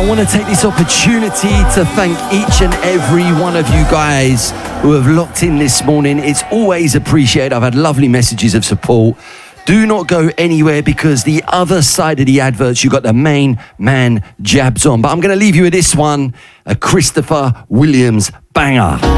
I want to take this opportunity to thank each and every one of you guys who have locked in this morning. It's always appreciated. I've had lovely messages of support. Do not go anywhere, because the other side of the adverts, you got the main man Jabs on. But I'm going to leave you with this one, a Christopher Williams banger.